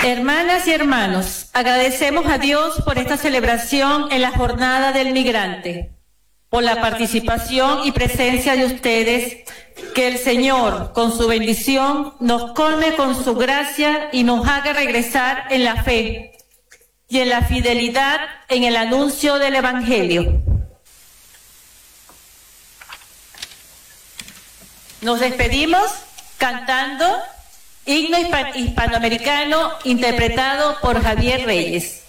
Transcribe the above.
Hermanas y hermanos, agradecemos a Dios por esta celebración en la Jornada del Migrante, por la participación y presencia de ustedes. Que el Señor, con su bendición, nos colme con su gracia y nos haga regresar en la fe y en la fidelidad en el anuncio del Evangelio. Nos despedimos cantando Himno Hispanoamericano interpretado por Javier Reyes.